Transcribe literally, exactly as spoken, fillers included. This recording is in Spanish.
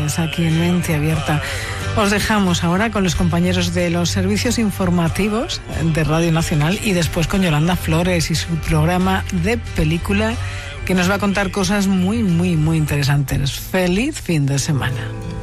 tardes aquí en Mente Abierta. Os dejamos ahora con los compañeros de los servicios informativos de Radio Nacional y después con Yolanda Flores y su programa de película, que nos va a contar cosas muy, muy, muy interesantes. ¡Feliz fin de semana!